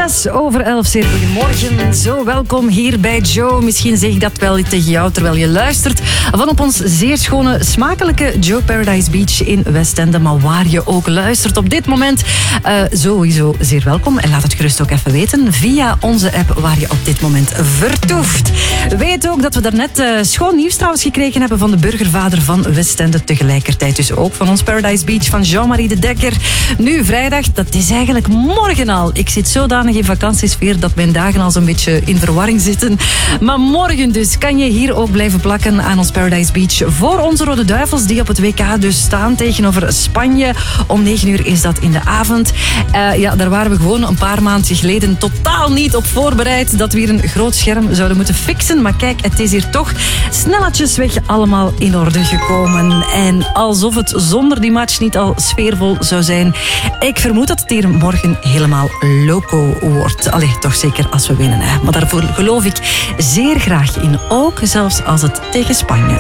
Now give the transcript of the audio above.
11:06. Zeer goedemorgen. Zo, welkom hier bij Joe. Misschien zeg ik dat wel tegen jou terwijl je luistert. Van op ons zeer schone, smakelijke Joe Paradise Beach in Westende. Maar waar je ook luistert op dit moment, sowieso zeer welkom. En laat het gerust ook even weten via onze app waar je op dit moment vertoeft. Weet ook dat we daarnet schoon nieuws trouwens gekregen hebben van de burgervader van Westende. Tegelijkertijd dus ook van ons Paradise Beach van Jean-Marie de Dekker. Nu vrijdag, dat is eigenlijk morgen al. Ik zit zodanig in vakantiesfeer dat mijn dagen al zo'n beetje in verwarring zitten. Maar morgen dus kan je hier ook blijven plakken aan ons Paradise Beach voor onze Rode Duivels die op het WK dus staan tegenover Spanje. Om 9 uur is dat in de avond. Ja, daar waren we gewoon een paar maanden geleden totaal niet op voorbereid dat we hier een groot scherm zouden moeten fixen. Maar kijk, het is hier toch snelletjes weg allemaal in orde gekomen. En alsof het zonder die match niet al sfeervol zou zijn. Ik vermoed dat het hier morgen helemaal loco wordt. Allee, toch zeker als we winnen. Hè. Maar daarvoor geloof ik zeer graag in. Ook zelfs als het tegen Spanje